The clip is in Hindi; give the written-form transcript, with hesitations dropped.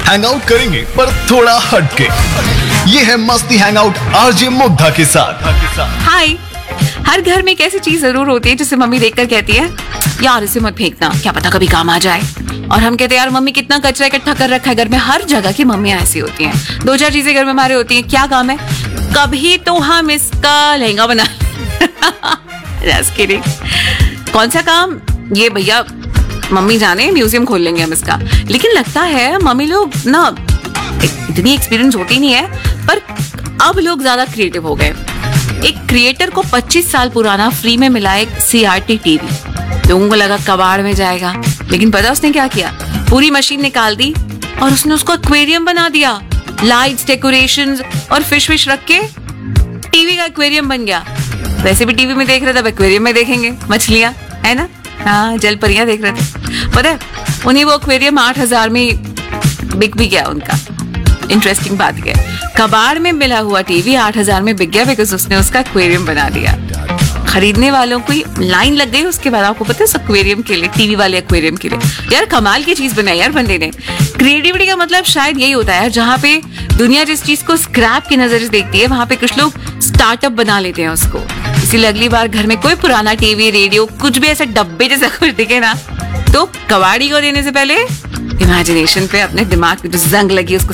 हैंग आउट करेंगे पर थोड़ा हटके। ये है मस्ती हैंग आउट आरजे मुग्धा के साथ। हाय। हर घर में एक ऐसी चीज जरूर होती है जिसे मम्मी देखकर कहती है यार इसे मत फेंकना, क्या पता कभी काम आ जाए। और हम कहते हैं यार मम्मी कितना कचरा इकट्ठा कर रखा है घर में। हर जगह की मम्मियां ऐसी होती हैं। दो चार चीजें घर में हमारे होती हैं, क्या काम है, कभी तो हम इसका लहंगा बना Just kidding। कौन सा काम, ये भैया मम्मी जाने, म्यूजियम खोल लेंगे हम इसका। लेकिन लगता है मम्मी लोग ना इतनी एक्सपीरियंस होती नहीं है, पर अब लोग ज्यादा क्रिएटिव हो गए। एक क्रिएटर को 25 साल पुराना फ्री में मिला एक CRT टीवी। लोगों को लगा कबाड़ में जाएगा, लेकिन पता उसने क्या किया, पूरी मशीन निकाल दी और उसने उसको एक्वेरियम बना दिया। लाइट्स, डेकोरेशंस और फिश रख के टीवी का एक्वेरियम बन गया। वैसे भी टीवी में देख रहे थे, अब एक्वेरियम में देखेंगे मछलियां, है ना। हाँ, जल परियां देख रहे थे। पता है उन्हीं वो एक्वेरियम 8,000 में बिक भी गया उनका। इंटरेस्टिंग बात यह है, कबाड़ में मिला हुआ टीवी 8,000 में बिक गया बिकॉज उसने उसका एक्वेरियम बना दिया। खरीदने वालों की लाइन लग गई उसके बाद, आपको पता है, उस एक्वेरियम के लिए, टीवी वाले एक्वेरियम के लिए। यार कमाल की चीज बनाई यार बंदे ने। क्रिएटिविटी का मतलब शायद यही होता है, जहाँ पे दुनिया जिस चीज को स्क्रैप की नजर से देखती है, वहां पे कुछ लोग स्टार्टअप बना लेते हैं उसको। इसलिए अगली बार घर में कोई पुराना टीवी, रेडियो, कुछ भी ऐसे डब्बे जैसा कुछ दिखे ना, तो कबाड़ी को देने से पहले इमेजिनेशन पे, अपने दिमाग की जो जंग लगी उसको